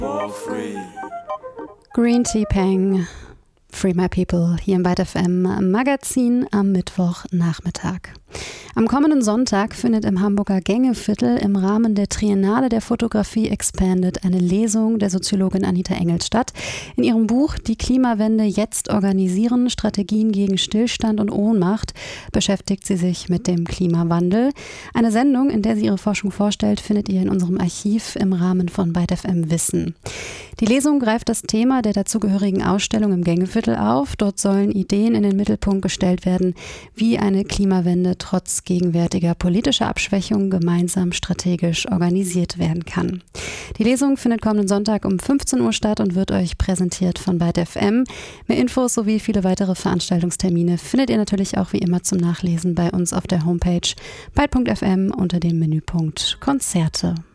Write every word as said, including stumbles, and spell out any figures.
Green Tea Peng, Free My People, hier im Byte F M Magazin am Mittwochnachmittag. Am kommenden Sonntag findet im Hamburger Gängeviertel im Rahmen der Triennale der Fotografie Expanded eine Lesung der Soziologin Anita Engels statt. In ihrem Buch Die Klimawende jetzt organisieren, Strategien gegen Stillstand und Ohnmacht beschäftigt sie sich mit dem Klimawandel. Eine Sendung, in der sie ihre Forschung vorstellt, findet ihr in unserem Archiv im Rahmen von Byte F M Wissen. Die Lesung greift das Thema der dazugehörigen Ausstellung im Gängeviertel auf. Dort sollen Ideen in den Mittelpunkt gestellt werden, wie eine Klimawende trotz gegenwärtiger politischer Abschwächung gemeinsam strategisch organisiert werden kann. Die Lesung findet kommenden Sonntag um fünfzehn Uhr statt und wird euch präsentiert von Byte F M. Mehr Infos sowie viele weitere Veranstaltungstermine findet ihr natürlich auch wie immer zum Nachlesen bei uns auf der Homepage byte punkt f m unter dem Menüpunkt Konzerte.